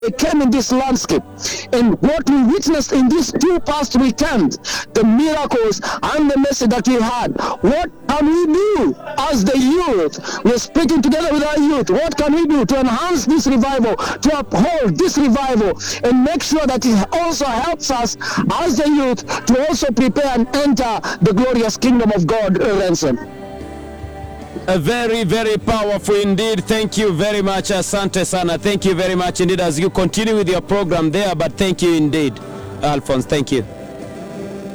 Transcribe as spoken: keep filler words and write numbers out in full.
they came in this landscape. And what we witnessed in these two past weekends, the miracles and the message that we had, what can we do as the youth? We're speaking together with our youth. What can we do to enhance this revival, to uphold this revival, and make sure that it also helps us as the youth to also prepare and enter the glorious kingdom of God, Ransom? Uh, very, very powerful indeed. Thank you very much, Asante Sana. Thank you very much indeed as you continue with your program there, but thank you indeed, Alphonse. Thank you.